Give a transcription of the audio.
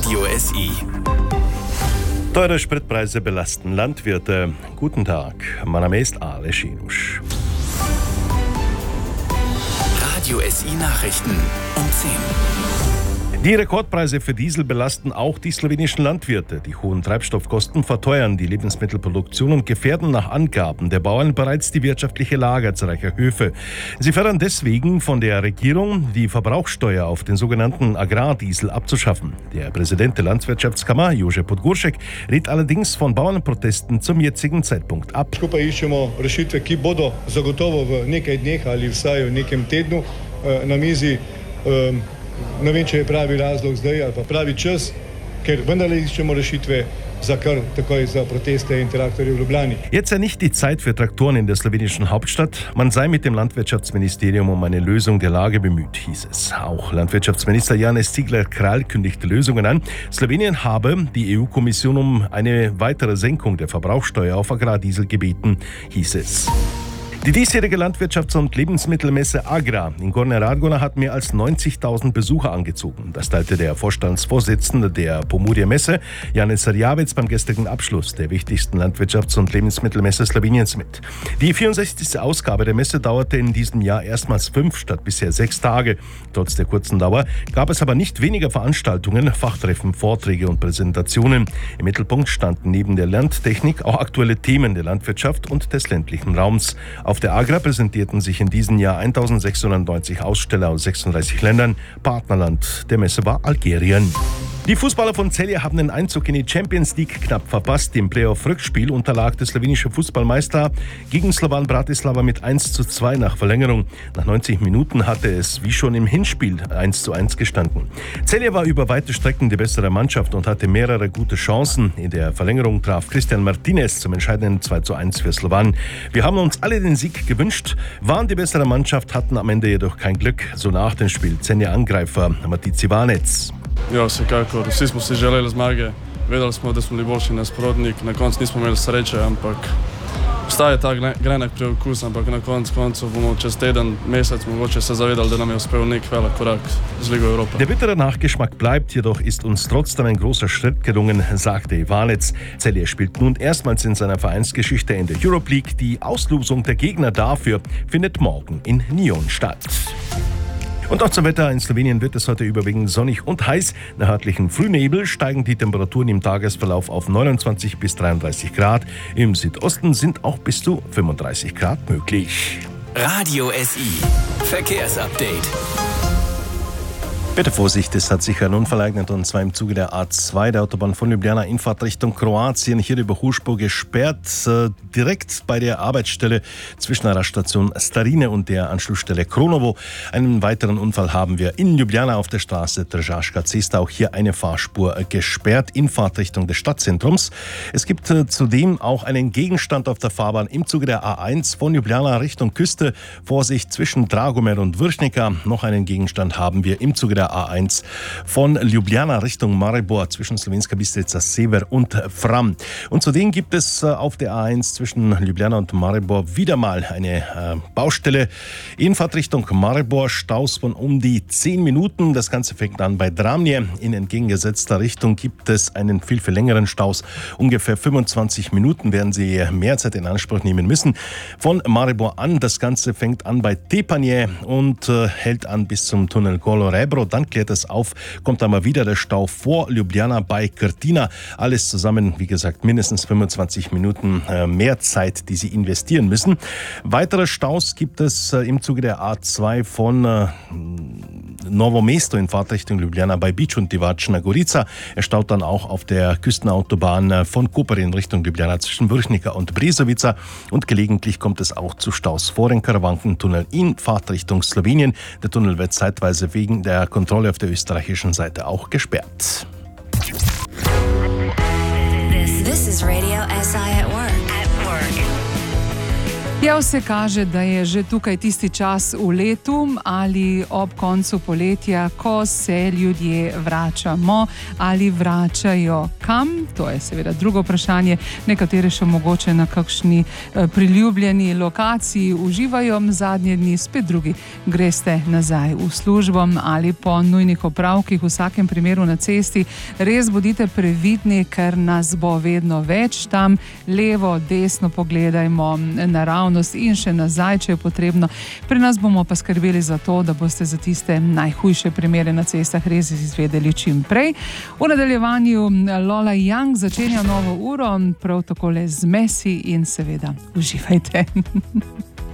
Radio SI. Teure Spritpreise belasten Landwirte. Guten Tag, mein Name ist Aleš Janusz. Radio SI Nachrichten um 10. Die Rekordpreise für Diesel belasten auch die slowenischen Landwirte. Die hohen Treibstoffkosten verteuern die Lebensmittelproduktion und gefährden nach Angaben der Bauern bereits die wirtschaftliche Lage zahlreicher Höfe. Sie fordern deswegen von der Regierung, die Verbrauchssteuer auf den sogenannten Agrardiesel abzuschaffen. Der Präsident der Landwirtschaftskammer, Jože Podgoršek, rät allerdings von Bauernprotesten zum jetzigen Zeitpunkt ab. Skupaj iščemo rešitve, ki bodo zagotovo v nekaj dneh ali vsaj v nekem tednu na mizi. Ne vem, če je pravi razlog zdaj ali pa pravi čas, ker vendarle iščemo rešitve za kar takoj za proteste in traktorje v Ljubljani. Jetzt sei nicht die Zeit für Traktoren in der slowenischen Hauptstadt. Man sei mit dem Landwirtschaftsministerium um eine Lösung der Lage bemüht, hieß es. Auch Landwirtschaftsminister Janez Cigler-Kralj kündigte Lösungen an. Slowenien habe die EU-Kommission um eine weitere Senkung der Verbrauchssteuer auf Agrardiesel gebeten, hieß es. Die diesjährige Landwirtschafts- und Lebensmittelmesse Agra in Gornja Radgona hat mehr als 90.000 Besucher angezogen. Das teilte der Vorstandsvorsitzende der Pomurje Messe, Janez Erjavec, beim gestrigen Abschluss der wichtigsten Landwirtschafts- und Lebensmittelmesse Sloweniens mit. Die 64. Ausgabe der Messe dauerte in diesem Jahr erstmals 5 statt bisher 6 Tage. Trotz der kurzen Dauer gab es aber nicht weniger Veranstaltungen, Fachtreffen, Vorträge und Präsentationen. Im Mittelpunkt standen neben der Landtechnik auch aktuelle Themen der Landwirtschaft und des ländlichen Raums. Auf der Agra präsentierten sich in diesem Jahr 1690 Aussteller aus 36 Ländern. Partnerland der Messe war Algerien. Die Fußballer von Celje haben den Einzug in die Champions League knapp verpasst. Im Playoff-Rückspiel unterlag der slowenische Fußballmeister gegen Slovan Bratislava mit 1:2 nach Verlängerung. Nach 90 Minuten hatte es wie schon im Hinspiel 1:1 gestanden. Celje war über weite Strecken die bessere Mannschaft und hatte mehrere gute Chancen. In der Verlängerung traf Christian Martinez zum entscheidenden 2:1 für Slovan. Wir haben uns alle den Sieg gewünscht, waren die bessere Mannschaft, hatten am Ende jedoch kein Glück. So nach dem Spiel Celje-Angreifer Matic Ivanec. Ja, vsekakor. Vsi smo si želeli zmage. Vedeli smo, da smo bili boljši nasprotnik. Na koncu nismo imeli sreče, ampak ostaje ta grenek preokus, ampak na koncu bomo čez teden, mesec mogoče se zavedali, da nam je uspel nek velik korak z Ligo Europa. Der bittere Nachgeschmack bleibt, jedoch ist uns trotzdem ein großer Schritt gelungen, sagte Ivanec. Celje spielt nun erstmals in seiner Vereinsgeschichte in der Europe League. Die Auslosung der Gegner dafür findet morgen in Nyon statt. Und auch zum Wetter. In Slowenien wird es heute überwiegend sonnig und heiß. Nach örtlichen Frühnebel steigen die Temperaturen im Tagesverlauf auf 29 bis 33 Grad. Im Südosten sind auch bis zu 35 Grad möglich. Radio SI Verkehrsupdate. Bitte Vorsicht, es hat sich ein Unfall ereignet, und zwar im Zuge der A2, der Autobahn von Ljubljana in Fahrt Richtung Kroatien. Hier über Hušpo gesperrt, direkt bei der Arbeitsstelle zwischen der Raststation Starine und der Anschlussstelle Kronovo. Einen weiteren Unfall haben wir in Ljubljana auf der Straße Tržaška Cesta. Auch hier eine Fahrspur gesperrt in Fahrtrichtung des Stadtzentrums. Es gibt zudem auch einen Gegenstand auf der Fahrbahn im Zuge der A1 von Ljubljana Richtung Küste. Vorsicht zwischen Dragomir und Vršnica. Noch einen Gegenstand haben wir im Zuge der A1 von Ljubljana Richtung Maribor zwischen Slovenska Bistrica Sever und Fram. Und zudem gibt es auf der A1 zwischen Ljubljana und Maribor wieder mal eine Baustelle in Fahrtrichtung Maribor. Staus von um die 10 Minuten. Das Ganze fängt an bei Dramnje. In entgegengesetzter Richtung gibt es einen viel längeren Staus. Ungefähr 25 Minuten werden Sie mehr Zeit in Anspruch nehmen müssen. Von Maribor an. Das Ganze fängt an bei Tepanje und hält an bis zum Tunnel Golo Rebro. Dann klärt es auf, kommt dann mal wieder der Stau vor Ljubljana bei Krtina. Alles zusammen, wie gesagt, mindestens 25 Minuten mehr Zeit, die Sie investieren müssen. Weitere Staus gibt es im Zuge der A2 von Novo Mesto in Fahrtrichtung Ljubljana bei Bičuntivac Gorica. Er staut dann auch auf der Küstenautobahn von Koper in Richtung Ljubljana zwischen Vršnica und Brezovica. Und gelegentlich kommt es auch zu Staus vor den Karawankentunnel in Fahrtrichtung Slowenien. Der Tunnel wird zeitweise wegen der Kontrolle auf der österreichischen Seite auch gesperrt. This is Radio SI at work. Ja, vse kaže, da je že tukaj tisti čas v letu ali ob koncu poletja, ko se ljudje vračamo ali vračajo kam. To je seveda drugo vprašanje. Nekatere še mogoče na kakšni priljubljeni lokaciji uživajo zadnje dni, spet drugi greste nazaj v službo ali po nujnih opravkih, v vsakem primeru na cesti. Res bodite previdni, ker nas bo vedno več tam. Levo, desno pogledajmo, naravnost in še nazaj, če je potrebno. Pri nas bomo pa skrbeli za to, da boste za tiste najhujše primere na cestah res izvedeli čim prej. V nadaljevanju Lola Young začenja novo uro, prav takole z Messi in seveda uživajte.